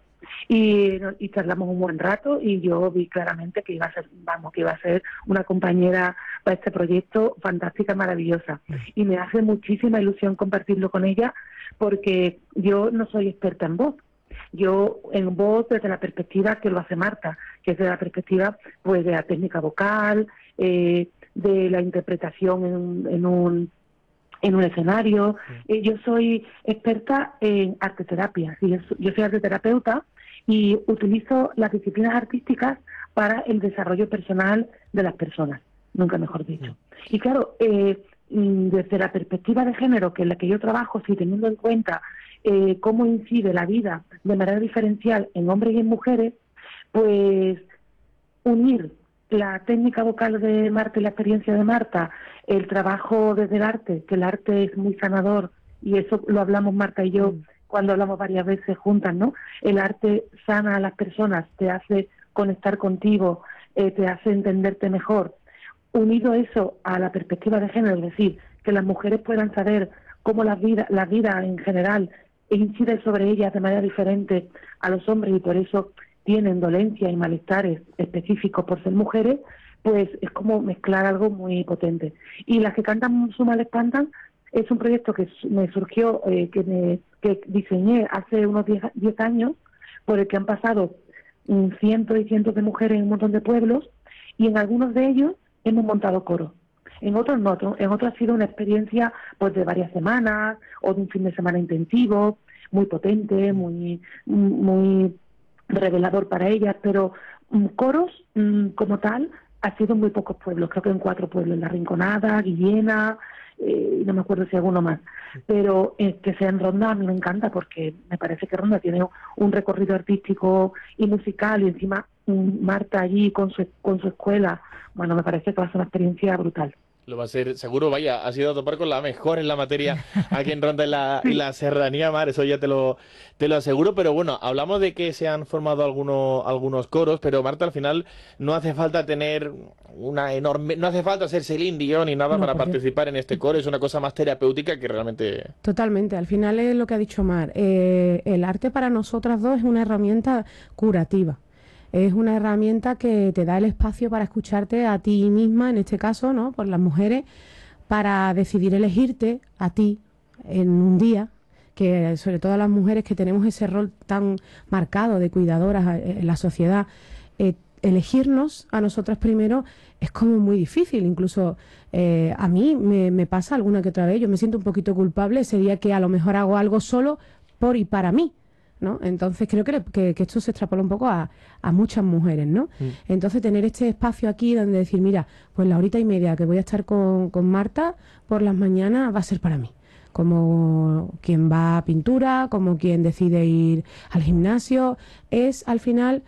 y charlamos un buen rato, y yo vi claramente que iba a ser una compañera para este proyecto fantástica, maravillosa. Y me hace muchísima ilusión compartirlo con ella, porque yo no soy experta en voz. Yo en voz desde la perspectiva que lo hace Marta, que es de la perspectiva pues de la técnica vocal, de de la interpretación en un escenario. Yo soy experta en arteterapia, yo soy arteterapeuta y utilizo las disciplinas artísticas para el desarrollo personal de las personas, nunca mejor dicho. Y claro, desde la perspectiva de género, que es la que yo trabajo, sí, teniendo en cuenta cómo incide la vida de manera diferencial en hombres y en mujeres, pues unir la técnica vocal de Marta y la experiencia de Marta, el trabajo desde el arte, que el arte es muy sanador, y eso lo hablamos Marta y yo cuando hablamos varias veces juntas, ¿no? El arte sana a las personas, te hace conectar contigo, te hace entenderte mejor. Unido eso a la perspectiva de género, es decir, que las mujeres puedan saber cómo la vida en general incide sobre ellas de manera diferente a los hombres y por eso tienen dolencias y malestares específicos por ser mujeres, pues es como mezclar algo muy potente. Y Las que cantan su mal espantan es un proyecto que me surgió, que diseñé hace unos 10 años, por el que han pasado cientos y cientos de mujeres en un montón de pueblos, y en algunos de ellos hemos montado coro. En otros no, en otros ha sido una experiencia pues de varias semanas o de un fin de semana intensivo, muy potente, muy revelador para ellas, pero coros como tal ha sido en muy pocos pueblos, creo que en 4 pueblos, en La Rinconada, Guillena, no me acuerdo si alguno más, pero que sea en Ronda a mí me encanta porque me parece que Ronda tiene un recorrido artístico y musical y encima Marta allí con su escuela, bueno, me parece que va a ser una experiencia brutal. Lo va a ser, seguro, vaya, ha sido a topar con la mejor en la materia aquí en Ronda y la Serranía, Mar, eso ya te lo aseguro, pero bueno, hablamos de que se han formado algunos coros, pero Marta, al final no hace falta tener no hace falta ser Celine Dion ni nada para participar en este coro, es una cosa más terapéutica que realmente... Totalmente, al final es lo que ha dicho Mar, el arte para nosotras dos es una herramienta curativa. Es una herramienta que te da el espacio para escucharte a ti misma, en este caso, ¿no? Por las mujeres, para decidir elegirte a ti en un día, que sobre todo las mujeres que tenemos ese rol tan marcado de cuidadoras en la sociedad, elegirnos a nosotras primero es como muy difícil. Incluso a mí me pasa alguna que otra vez, yo me siento un poquito culpable ese día que a lo mejor hago algo solo por y para mí, ¿no? Entonces creo que esto se extrapola un poco a muchas mujeres, ¿no? Entonces tener este espacio aquí donde decir, mira, pues la horita y media que voy a estar con Marta por las mañanas va a ser para mí, como quien va a pintura, como quien decide ir al gimnasio, es al final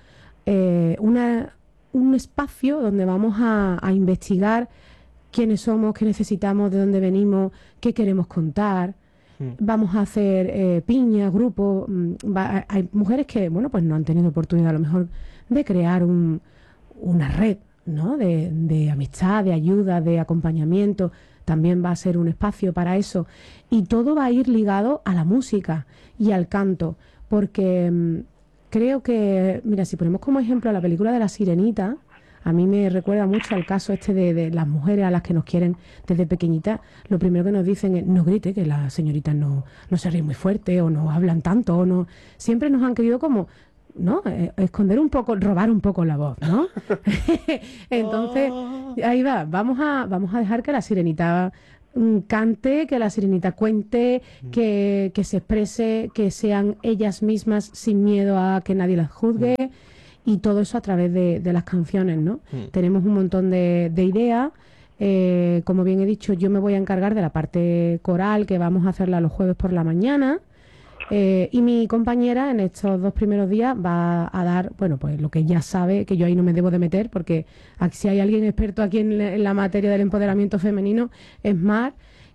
un espacio donde vamos a investigar quiénes somos, qué necesitamos, de dónde venimos, qué queremos contar. Vamos a hacer piñas, grupos. Hay mujeres que, bueno, pues no han tenido oportunidad a lo mejor de crear una red, ¿no? De amistad, de ayuda, de acompañamiento. También va a ser un espacio para eso. Y todo va a ir ligado a la música y al canto. Porque creo que, mira, si ponemos como ejemplo la película de La Sirenita, a mí me recuerda mucho al caso este de las mujeres a las que nos quieren desde pequeñitas. Lo primero que nos dicen es no grite, que las señoritas no se ríen muy fuerte o no hablan tanto o no. Siempre nos han querido como, ¿no? Esconder un poco, robar un poco la voz, ¿no? Entonces, ahí va, vamos a dejar que la sirenita cante, que la sirenita cuente, que se exprese, que sean ellas mismas sin miedo a que nadie las juzgue. Y todo eso a través de las canciones, ¿no? Tenemos un montón de ideas. Como bien he dicho, yo me voy a encargar de la parte coral, que vamos a hacerla los jueves por la mañana. Y mi compañera en estos 2 primeros días va a dar, bueno, pues lo que ya sabe, que yo ahí no me debo de meter, porque si hay alguien experto aquí en la materia del empoderamiento femenino, es Mar.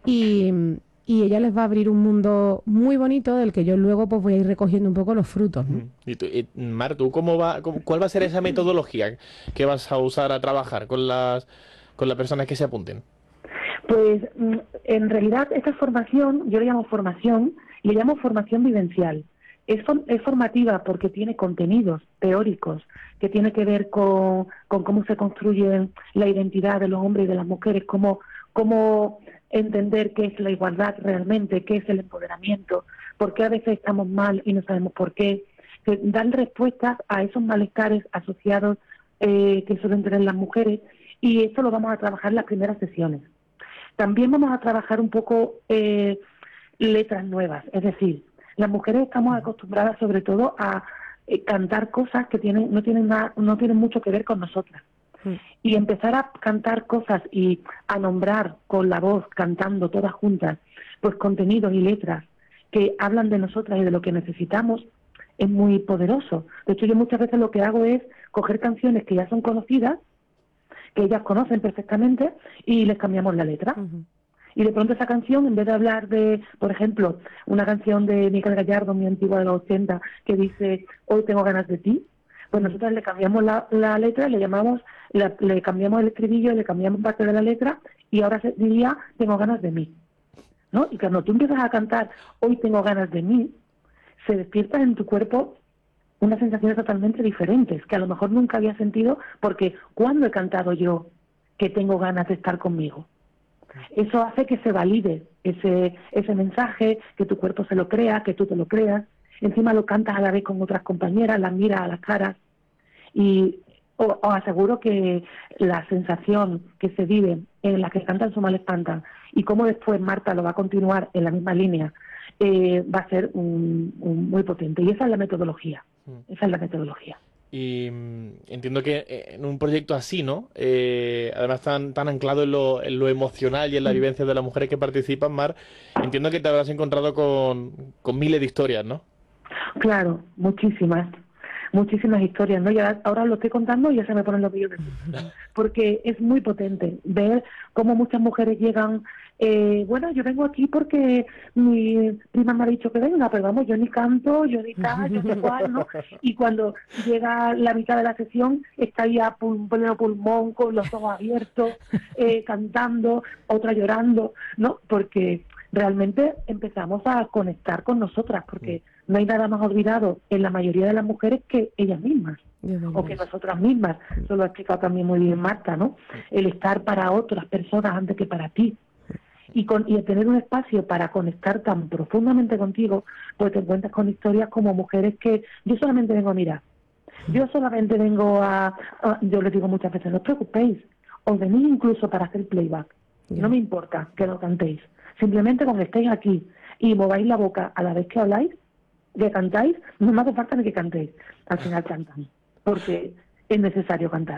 Y ella les va a abrir un mundo muy bonito del que yo luego pues voy a ir recogiendo un poco los frutos, ¿no? Y Mar, ¿tú cuál va a ser esa metodología que vas a usar a trabajar con las personas que se apunten? Pues en realidad esta formación, yo le llamo formación vivencial. Es formativa porque tiene contenidos teóricos que tiene que ver con cómo se construye la identidad de los hombres y de las mujeres, cómo entender qué es la igualdad realmente, qué es el empoderamiento, por qué a veces estamos mal y no sabemos por qué. Dan respuestas a esos malestares asociados que suelen tener las mujeres y esto lo vamos a trabajar en las primeras sesiones. También vamos a trabajar un poco letras nuevas, es decir, las mujeres estamos acostumbradas sobre todo a cantar cosas que no tienen mucho que ver con nosotras. Y empezar a cantar cosas y a nombrar con la voz, cantando todas juntas, pues contenidos y letras que hablan de nosotras y de lo que necesitamos, es muy poderoso. De hecho, yo muchas veces lo que hago es coger canciones que ya son conocidas, que ellas conocen perfectamente, y les cambiamos la letra. Y de pronto esa canción, en vez de hablar de, por ejemplo, una canción de Miquel Gallardo, muy antigua de los 80, que dice, hoy tengo ganas de ti, pues nosotros le cambiamos la letra, le cambiamos el estribillo, le cambiamos parte de la letra, y ahora se diría, tengo ganas de mí, ¿no? Y cuando tú empiezas a cantar, hoy tengo ganas de mí, se despiertan en tu cuerpo unas sensaciones totalmente diferentes, que a lo mejor nunca había sentido, porque ¿cuándo he cantado yo que tengo ganas de estar conmigo? Eso hace que se valide ese mensaje, que tu cuerpo se lo crea, que tú te lo creas. Encima lo cantas a la vez con otras compañeras, las miras a las caras. Y os aseguro que la sensación que se vive en la que cantan Su mal espantan, y cómo después Marta lo va a continuar en la misma línea, va a ser muy potente. Y esa es la metodología. Esa es la metodología. Y entiendo que en un proyecto así, ¿no? Además tan anclado en lo emocional y en la vivencia de las mujeres que participan, Mar, entiendo que te habrás encontrado con miles de historias, ¿no? Claro, muchísimas historias, ¿no? Ya ahora lo estoy contando y ya se me ponen los vellos de punta, porque es muy potente ver cómo muchas mujeres llegan. Bueno, yo vengo aquí porque mi prima me ha dicho que venga, pero vamos, yo ni canto, yo ni tal, yo ni cual, ¿no? Y cuando llega la mitad de la sesión, está ahí a pleno pulmón, con los ojos abiertos, cantando, otra llorando, ¿no? Porque realmente empezamos a conectar con nosotras, porque no hay nada más olvidado en la mayoría de las mujeres que ellas mismas, o que nosotras mismas. Eso lo ha explicado también muy bien Marta, ¿no? El estar para otras personas antes que para ti. Y el tener un espacio para conectar tan profundamente contigo, pues te encuentras con historias como mujeres que yo solamente vengo a mirar. Yo solamente vengo yo les digo muchas veces, no os preocupéis, os venís incluso para hacer playback. No me importa que lo cantéis. Simplemente con que estéis aquí y mováis la boca a la vez que habláis, que cantáis, no me hace falta ni que cantéis. Al final cantan, porque es necesario cantar.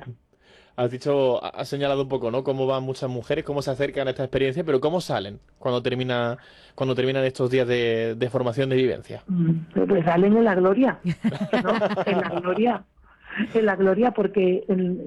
Has señalado un poco, ¿no? Cómo van muchas mujeres, cómo se acercan a esta experiencia, pero cómo salen cuando terminan estos días de formación de vivencia. Pues salen en la gloria, ¿no? En la gloria, porque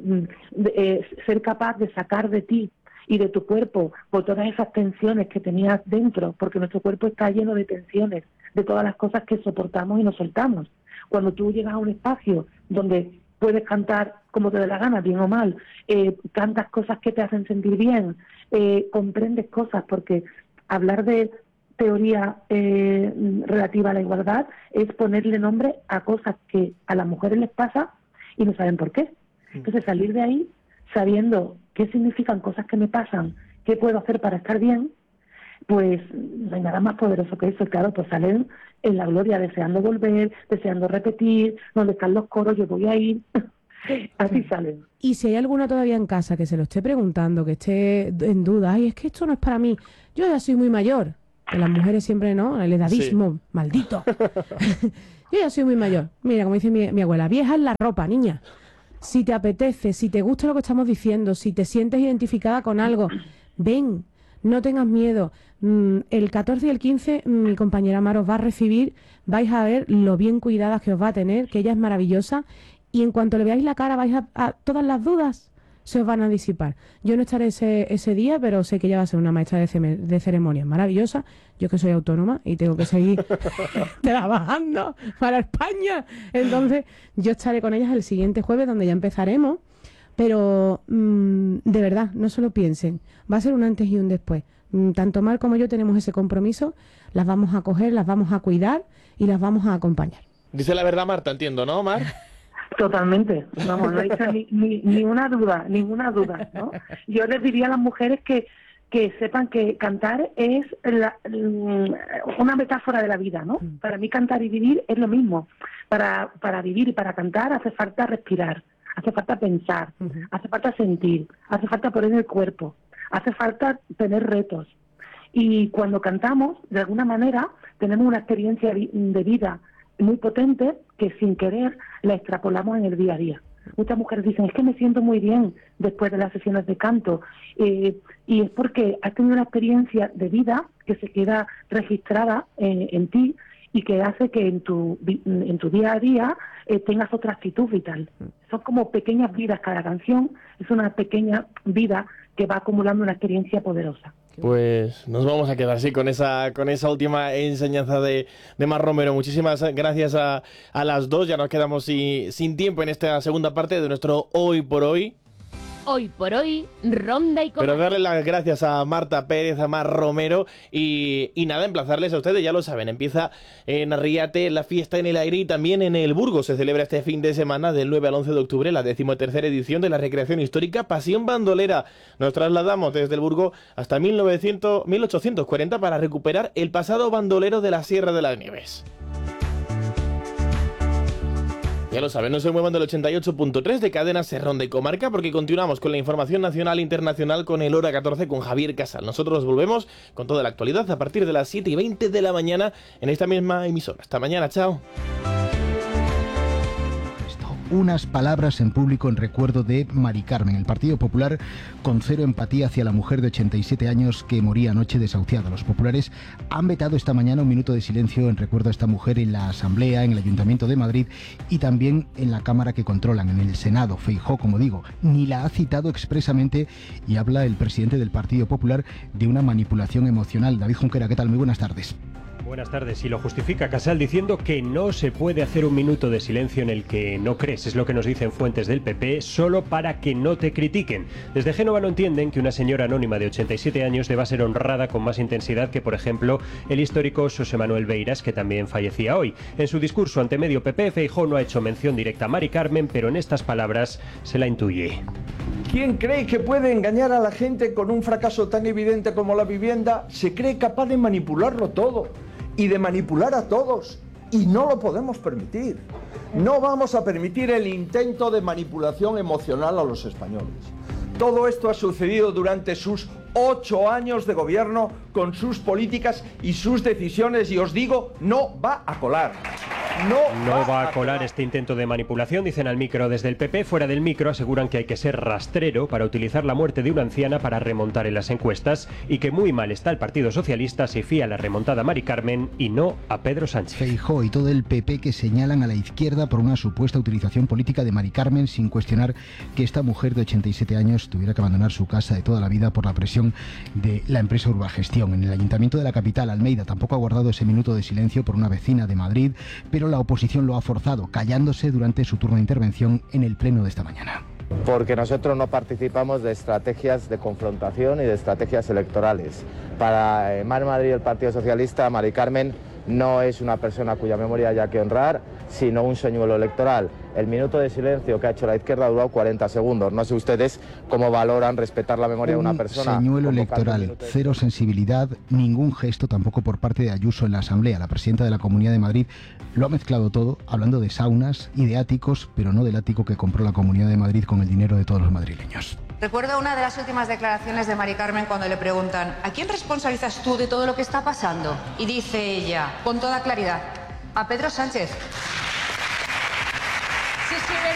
ser capaz de sacar de ti y de tu cuerpo por todas esas tensiones que tenías dentro, porque nuestro cuerpo está lleno de tensiones, de todas las cosas que soportamos y nos soltamos. Cuando tú llegas a un espacio donde puedes cantar como te dé la gana, bien o mal, cantas cosas que te hacen sentir bien, comprendes cosas, porque hablar de teoría relativa a la igualdad es ponerle nombre a cosas que a las mujeres les pasa y no saben por qué. Entonces salir de ahí sabiendo qué significan cosas que me pasan, qué puedo hacer para estar bien, pues no hay nada más poderoso que eso. Claro, pues salen en la gloria, deseando volver, deseando repetir, donde están los coros, yo voy a ir. Así salen. Y si hay alguna todavía en casa que se lo esté preguntando, que esté en duda, ay, es que esto no es para mí, yo ya soy muy mayor, que las mujeres siempre, ¿no? El edadismo, maldito. Yo ya soy muy mayor. Mira, como dice mi abuela, vieja es la ropa, niña. Si te apetece, si te gusta lo que estamos diciendo, si te sientes identificada con algo, ven, no tengas miedo. El 14 y el 15 mi compañera Mar os va a recibir, vais a ver lo bien cuidadas que os va a tener, que ella es maravillosa, y en cuanto le veáis la cara vais a todas las dudas se os van a disipar. Yo no estaré ese día, pero sé que ella va a ser una maestra de ceremonias maravillosa. Yo que soy autónoma y tengo que seguir trabajando para España. Entonces yo estaré con ellas el siguiente jueves, donde ya empezaremos. Pero de verdad, no se lo piensen. Va a ser un antes y un después. Tanto Mar como yo tenemos ese compromiso. Las vamos a coger, las vamos a cuidar y las vamos a acompañar. Dice la verdad Marta, entiendo, ¿no, Mar? Totalmente, vamos, no hay ni una duda, ninguna duda, ¿no? Yo les diría a las mujeres que sepan que cantar es una metáfora de la vida, ¿no? Para mí cantar y vivir es lo mismo. Para vivir y para cantar hace falta respirar, hace falta pensar, hace falta sentir, hace falta poner el cuerpo, hace falta tener retos. Y cuando cantamos, de alguna manera, tenemos una experiencia de vida muy potente que sin querer la extrapolamos en el día a día. Muchas mujeres dicen, es que me siento muy bien después de las sesiones de canto, y es porque has tenido una experiencia de vida que se queda registrada en ti y que hace que en tu día a día tengas otra actitud vital. Son como pequeñas vidas, cada canción es una pequeña vida que va acumulando una experiencia poderosa. Pues nos vamos a quedar así con esa última enseñanza de Mar Romero. Muchísimas gracias a las dos. Ya nos quedamos sin tiempo en esta segunda parte de nuestro Hoy por Hoy. Hoy por Hoy, Ronda y Comarca. Pero darle las gracias a Marta Pérez, a Mar Romero y nada, emplazarles a ustedes, ya lo saben, empieza en Arriate la fiesta en el aire y también en el Burgo. Se celebra este fin de semana del 9 al 11 de octubre la 13ª edición de la recreación histórica Pasión Bandolera. Nos trasladamos desde el Burgo hasta 1840 para recuperar el pasado bandolero de la Sierra de las Nieves. Ya lo saben, no se muevan del 88.3 de Cadena Ser Ronda y Comarca, porque continuamos con la información nacional e internacional con el Hora 14 con Javier Casal. Nosotros volvemos con toda la actualidad a partir de las 7:20 de la mañana en esta misma emisora. Hasta mañana, chao. Unas palabras en público en recuerdo de Mari Carmen. El Partido Popular con cero empatía hacia la mujer de 87 años que moría anoche desahuciada. Los populares han vetado esta mañana un minuto de silencio en recuerdo a esta mujer en la Asamblea, en el Ayuntamiento de Madrid y también en la Cámara que controlan, en el Senado. Feijóo, como digo, ni la ha citado expresamente y habla el presidente del Partido Popular de una manipulación emocional. David Junquera, ¿qué tal? Muy buenas tardes. Buenas tardes. Y lo justifica Casal diciendo que no se puede hacer un minuto de silencio en el que no crees. Es lo que nos dicen fuentes del PP, solo para que no te critiquen. Desde Génova no entienden que una señora anónima de 87 años deba ser honrada con más intensidad que, por ejemplo, el histórico Xosé Manuel Beiras, que también fallecía hoy. En su discurso ante medio PP, Feijóo no ha hecho mención directa a Mari Carmen, pero en estas palabras se la intuye. ¿Quién cree que puede engañar a la gente con un fracaso tan evidente como la vivienda? Se cree capaz de manipularlo todo y de manipular a todos, y no lo podemos permitir. No vamos a permitir el intento de manipulación emocional a los españoles. Todo esto ha sucedido durante sus 8 años de gobierno, con sus políticas y sus decisiones, y os digo, no va a colar. No va a colar este intento de manipulación, dicen al micro desde el PP. Fuera del micro aseguran que hay que ser rastrero para utilizar la muerte de una anciana para remontar en las encuestas y que muy mal está el Partido Socialista si fía la remontada a Mari Carmen y no a Pedro Sánchez. Feijóo y todo el PP que señalan a la izquierda por una supuesta utilización política de Mari Carmen, sin cuestionar que esta mujer de 87 años tuviera que abandonar su casa de toda la vida por la presión de la empresa Urbagestión. En el Ayuntamiento de la capital, Almeida, tampoco ha guardado ese minuto de silencio por una vecina de Madrid, pero la oposición lo ha forzado, callándose durante su turno de intervención en el pleno de esta mañana. Porque nosotros no participamos de estrategias de confrontación y de estrategias electorales. Para Mar Madrid y el Partido Socialista, Mari Carmen no es una persona cuya memoria haya que honrar, sino un señuelo electoral. El minuto de silencio que ha hecho la izquierda ha durado 40 segundos. No sé ustedes cómo valoran respetar la memoria de una persona. Un señuelo electoral, cero sensibilidad, ningún gesto tampoco por parte de Ayuso en la Asamblea. La presidenta de la Comunidad de Madrid lo ha mezclado todo, hablando de saunas y de áticos, pero no del ático que compró la Comunidad de Madrid con el dinero de todos los madrileños. Recuerdo una de las últimas declaraciones de Mari Carmen cuando le preguntan ¿a quién responsabilizas tú de todo lo que está pasando? Y dice ella, con toda claridad, a Pedro Sánchez.